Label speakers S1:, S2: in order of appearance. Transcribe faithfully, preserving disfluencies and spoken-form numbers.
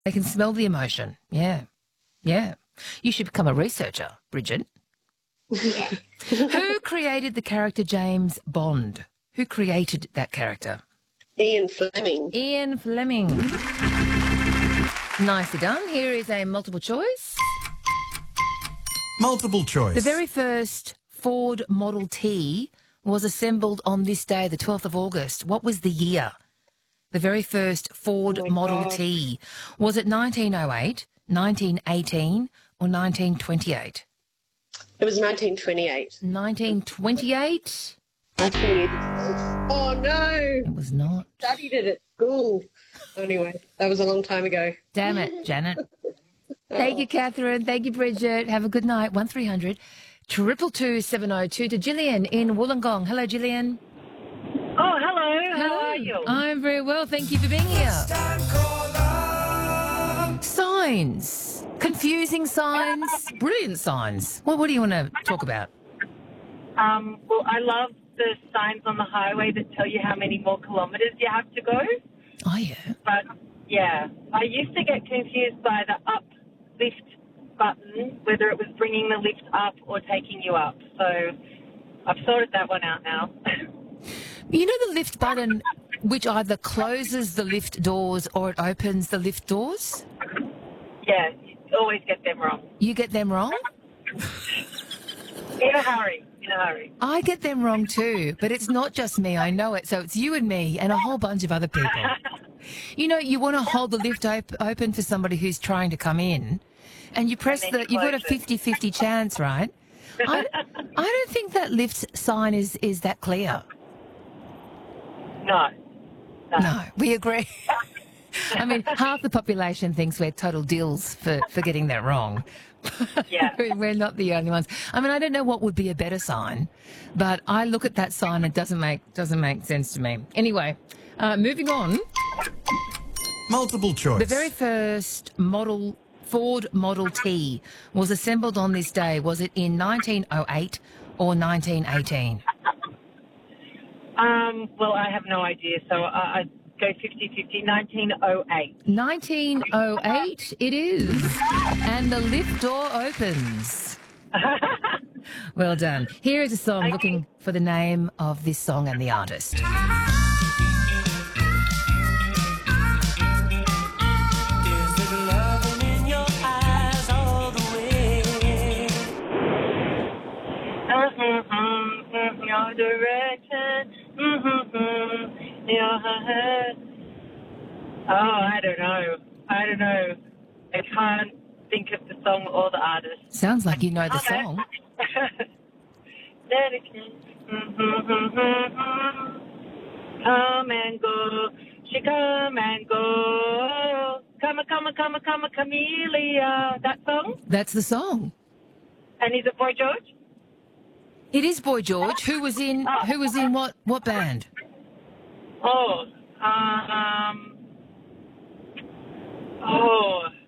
S1: They can smell the emotion. Yeah. Yeah. You should become a researcher, Bridget. Who created the character James Bond? Who created that character?
S2: Ian Fleming.
S1: Ian Fleming. Nicely done. Here is a multiple choice.
S3: Multiple choice.
S1: The very first Ford Model T was assembled on this day, the twelfth of August. What was the year? The very first Ford
S2: Oh my
S1: Model
S2: God.
S1: T. Was it nineteen oh eight, nineteen eighteen or nineteen twenty-eight?
S2: It was nineteen twenty-eight.
S1: nineteen twenty-eight?
S2: I think. Oh, no.
S1: It was not.
S2: Studied it at school. Anyway, that was a long time ago.
S1: Damn it, Janet. Thank you, Catherine. Thank you, Bridget. Have a good night. one three hundred triple two seven oh two to Gillian in Wollongong. Hello, Gillian.
S4: Oh, hello. How are you?
S1: I'm very well. Thank you for being here. Signs. Confusing signs. Brilliant signs. Well, what do you want to talk about?
S4: Um, well, I love the signs on the highway that tell you how many more kilometres you have to go.
S1: Oh, yeah.
S4: But, yeah, I used to get confused by the up lift button, whether it was bringing the lift up or taking you up. So I've sorted that one out now.
S1: You know the lift button which either closes the lift doors or it opens the lift doors?
S4: Yeah, you always get them wrong.
S1: You get them wrong?
S4: In a hurry, in a hurry.
S1: I get them wrong too, but it's not just me, I know it. So it's you and me and a whole bunch of other people. You know, you want to hold the lift op- open for somebody who's trying to come in and you press
S4: And then
S1: the,
S4: you
S1: you've got a
S4: close it.
S1: fifty-fifty chance, right? I, I don't think that lift sign is, is that clear.
S4: No. No.
S1: No, we agree. I mean, half the population thinks we're total dills for, for getting that wrong.
S4: Yeah.
S1: We're not the only ones. I mean, I don't know what would be a better sign, but I look at that sign, it doesn't make doesn't make sense to me. Anyway, uh, moving on.
S3: Multiple choice.
S1: The very first model Ford Model T was assembled on this day. Was it in nineteen oh eight or nineteen eighteen?
S4: Um, well, I have no idea, so I, I'd go fifty-fifty. nineteen oh eight.
S1: nineteen oh eight it is. And the lift door opens. Well done. Here is a song
S4: Okay.
S1: looking for the name of this song and the artist.
S4: Mm-hmm, your direction. Mm-hmm, your head. Oh, I don't know. I don't know. I can't think of the song or the artist.
S1: Sounds like you know the
S4: Okay.
S1: song.
S4: Dedication. Mm-hmm, come and go. She come and go. Come, a come, a come, a come, a camellia. That song?
S1: That's the song.
S4: And is it Boy George?
S1: It is Boy George. Who was in who was in what what band?
S4: Oh, um, oh,